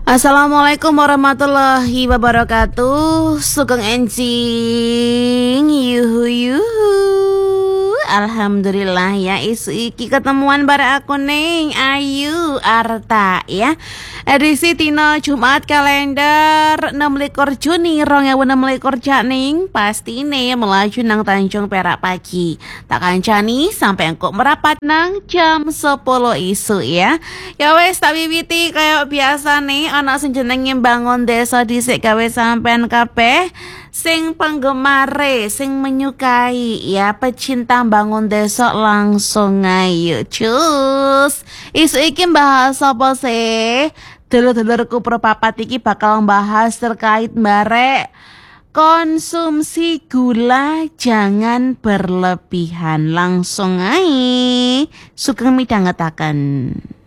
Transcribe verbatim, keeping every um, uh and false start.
Assalamualaikum warahmatullahi wabarakatuh. Sugeng encing yuhu yuhu. Alhamdulillah ya, isu iki ketemuan bareng aku ning Ayu Arta ya. Edisi Tino Jumat kalender enam likur Juni rong ewu enam likur ning pasti nih melaju nang Tanjung Perak pagi. Tak kancani sampai engkok merapat nang jam sepuluh isu ya. Ya wes tak wiwiti kayak biasa nih, anak sing jenenge bangun desa dhisik gawe sampean kabeh sing penggemare, sing menyukai ya, pecinta bangun desa langsung ayo cus. Isu iki bahas apa sih? Dulur-dulurku perpapat iki bakal bahas terkait barek konsumsi gula jangan berlebihan. Langsung aja sugeng midhangetaken.